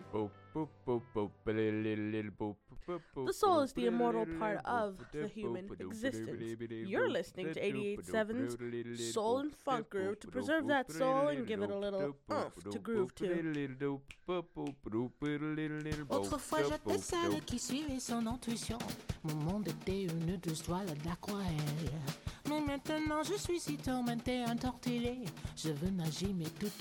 The soul is the immortal part of the human existence. You're listening to 88.7's Soul and Funk Groove to preserve that soul and give it a little oomph to groove to. Autrefois j'étais celle qui suivait son intuition. Mon monde était une douce toile d'aquarelle. Mais maintenant je suis si tourmentée, entortillée. Je veux nager mais tout